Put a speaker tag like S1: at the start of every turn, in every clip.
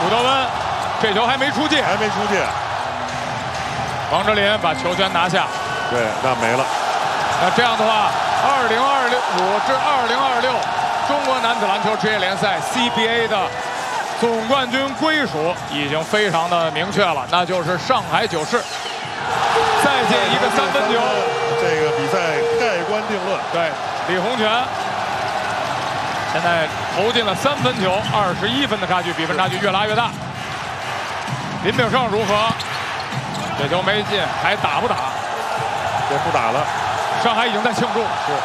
S1: 古德温，这球还没出界，
S2: 还没出界。
S1: 王哲林把球权拿下。
S2: 对，那没了。
S1: 那这样的话，2025至2026中国男子篮球职业联赛 CBA 的总冠军归属已经非常的明确了，那就是上海九世。再进一个3分球，
S2: 这个比赛盖棺定论。
S1: 对，李洪权现在投进了3分球，21分的差距，比分差距越拉越大。林炳胜如何？这球没进，还打不打？
S2: 这不打了。
S1: 上海已经在庆祝。是。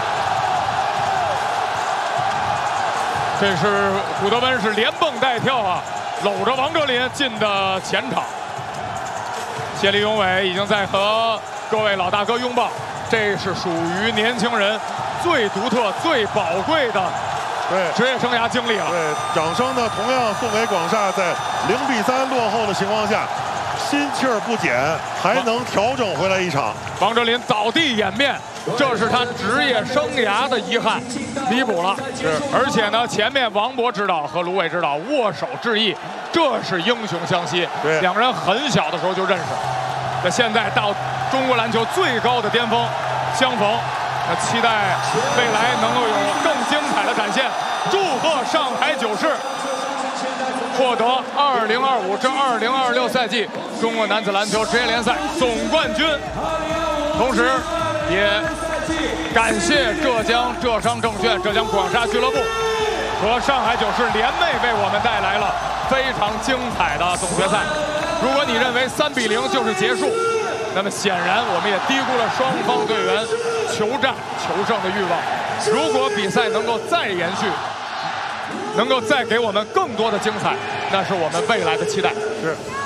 S1: 这是古德温是连蹦带跳啊，搂着王哲林进的前场。谢立永伟已经在和各位老大哥拥抱，这是属于年轻人最独特、最宝贵的职业生涯经历了。
S2: 对，掌声呢同样送给广厦，在0-3落后的情况下，心气儿不减，还能调整回来一场。
S1: 王哲林倒地掩面，这是他职业生涯的遗憾，弥补了。是，而且呢，前面王博指导和卢伟指导握手致意，这是英雄相惜。
S2: 对，
S1: 两个人很小的时候就认识，那现在到中国篮球最高的巅峰相逢，那期待未来能够有更精彩的展现。祝贺上海九世获得2025至2026赛季中国男子篮球职业联赛总冠军，同时也感谢浙江浙商证券、浙江广厦俱乐部和上海九世联袂为我们带来了非常精彩的总决赛。如果你认为3-0就是结束，那么显然我们也低估了双方队员求战求胜的欲望。如果比赛能够再延续，能够再给我们更多的精彩，那是我们未来的期待。
S2: 是。